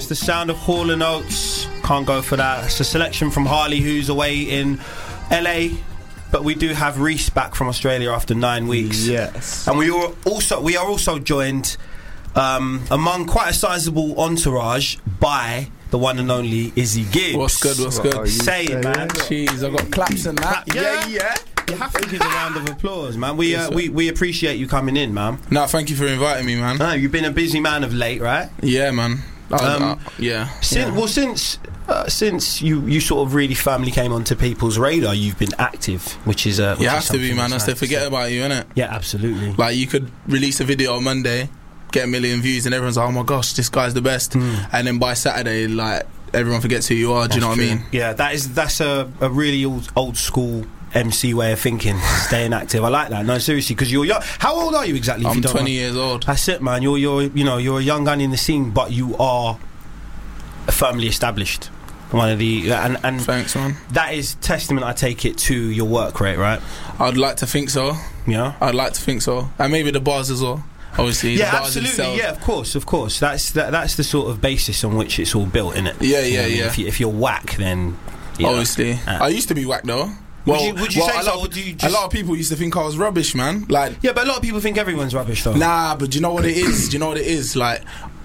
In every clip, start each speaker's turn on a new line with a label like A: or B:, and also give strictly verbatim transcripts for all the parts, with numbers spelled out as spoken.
A: That's the sound of Hall and Oates. Can't go for that. It's a selection from Harley, who's away in L A. But we do have Reese back from Australia after nine weeks.
B: Yes.
A: And we are also we are also joined um, among quite a sizable entourage by the one and only Izzy Gibbs.
C: What's good, what's good?
A: What Say it, man.
C: Jeez, I've got claps and that.
A: Yeah, yeah. You have to give a round of applause, man. We, uh, we we appreciate you coming in, man.
C: No, thank you for inviting me, man.
A: No, you've been a busy man of late, right?
C: Yeah, man. Um, uh, yeah.
A: Since,
C: yeah.
A: Well, since uh, since you, you sort of really firmly came onto people's radar, you've been active, which is uh, which
C: You
A: is
C: have to be, man.
A: that's
C: Else they forget about you, innit?
A: Yeah, absolutely.
C: Like, you could release a video on Monday, get a million views, and everyone's like, oh my gosh, this guy's the best. Mm. And then by Saturday, like, everyone forgets who you are. Do you know what I mean?
A: Yeah, that is that's a, a really old, old school M C way of thinking, staying active. I like that. No, seriously, because you're young. How old are you exactly? If
C: I'm
A: you don't
C: twenty
A: know?
C: years old.
A: That's it, man. You're you're you know you're a young gun in the scene, but you are firmly established. One of the and and
C: thanks, man.
A: That is testament, I take it, to your work rate, right?
C: I'd like to think so.
A: Yeah,
C: I'd like to think so, and maybe the bars as well. Obviously,
A: yeah,
C: the bars
A: absolutely,
C: themselves.
A: yeah, of course, of course. That's that, that's the sort of basis on which it's all built, isn't it?
C: Yeah,
A: you
C: yeah,
A: know,
C: yeah.
A: If, you, if you're whack, then you
C: obviously,
A: know, uh,
C: I used to be whack though.
A: Would
C: Well,
A: you, would you
C: well,
A: say
C: a
A: so,
C: lot,
A: or do you
C: a
A: just...
C: lot of people used to think I was rubbish, man. Like,
A: yeah, but a lot of people think everyone's rubbish, though.
C: Nah, but do you know what it is? Do you know what it is? Like,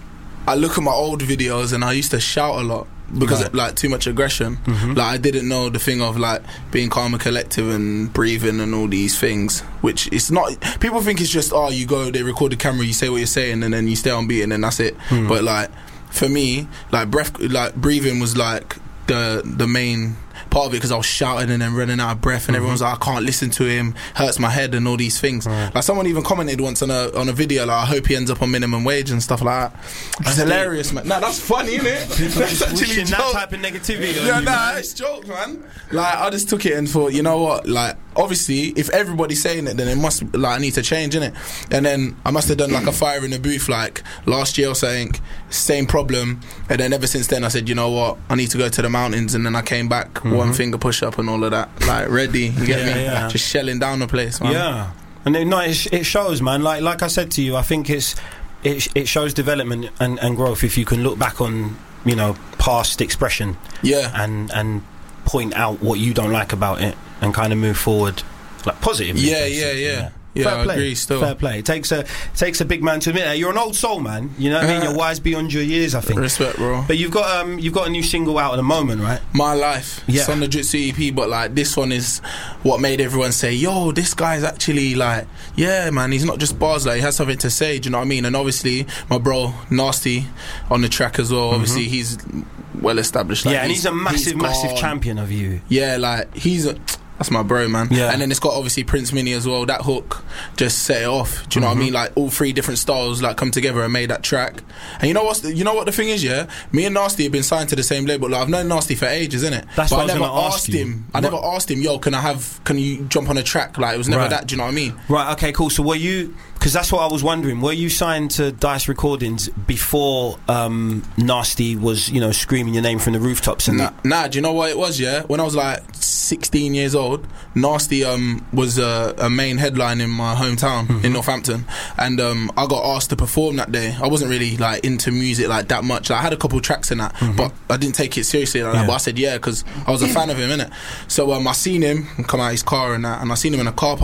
C: I look at my old videos and I used to shout a lot because
A: right.
C: of, like, too much aggression.
A: Mm-hmm.
C: Like, I didn't know the thing of like being calm and collective and breathing and all these things. Which it's not. People think it's just oh, you go, they record the camera, you say what you're saying, and then you stay on beat, and then that's it. Mm. But like, for me, like breath, like breathing was like the the main part of it, because I was shouting and then running out of breath, and mm-hmm. everyone's like, I can't listen to him, hurts my head and all these things. Right. Like, someone even commented once on a on a video like, I hope he ends up on minimum wage and stuff like that. It's hilarious, man. Nah, that's funny, isn't it? That's
A: actually that type of negativity.
C: Yeah,
A: you,
C: nah,
A: man.
C: it's joke, man. Like, I just took it and thought, you know what? Like, obviously, if everybody's saying it, then it must, like, I need to change, innit? And then I must have done like a fire in the booth like last year or something, same problem. And then ever since then, I said, you know what? I need to go to the mountains. And then I came back, mm-hmm. one finger push up and all of that, like ready. You get
A: yeah,
C: me?
A: Yeah.
C: Just shelling down the place, man.
A: Yeah, and it, no, it, it shows, man. Like like I said to you, I think it's it it shows development and, and growth if you can look back on, you know, past expression.
C: Yeah,
A: and and point out what you don't like about it and kind of move forward, like positively.
C: Yeah, yeah, yeah. yeah. Yeah,
A: Fair
C: I
A: play.
C: agree still.
A: Fair play. It takes a it takes a big man to admit that. You're an old soul, man. You know what I mean? You're wise beyond your years, I think.
C: Respect, bro.
A: But you've got um you've got a new single out at the moment, right?
C: My Life.
A: Yeah.
C: It's on the Jitsu E P, but like this one is what made everyone say, yo, this guy's actually like, yeah, man, he's not just bars, like he has something to say, do you know what I mean? And obviously my bro Nasty on the track as well. Mm-hmm. Obviously he's well established. Like,
A: yeah, and he's, he's a massive,
C: he's
A: massive champion of you.
C: Yeah, like he's a that's my bro, man.
A: Yeah.
C: And then it's got obviously Prince Mini as well. That hook just set it off. Do you know
A: mm-hmm.
C: what I mean? Like all three different styles like come together and made that track. And you know what's the, you know what the thing is, yeah? Me and Nasty have been signed to the same label. Like I've known Nasty for ages, innit?
A: That's
C: but
A: what
C: I,
A: I was
C: never
A: gonna ask
C: asked
A: you.
C: him. I never asked him, yo, can I have? Can you jump on a track? Like it was never
A: right.
C: that. Do you know what I mean?
A: Right. Okay. Cool. So were you? Because that's what I was wondering. Were you signed to Dice Recordings before um, Nasty was, you know, screaming your name from the rooftops and
C: nah,
A: that?
C: Nah. Do you know what it was? Yeah. When I was like sixteen years old, Nasty um was a, a main headline in my hometown mm-hmm. in Northampton, and um I got asked to perform that day. I wasn't really like into music like that much. Like, I had a couple tracks in that, mm-hmm. but I didn't take it seriously like
A: yeah.
C: that. But I said yeah because I was a fan of him, innit? So um I seen him come out of his car and that, and I seen him in a car park.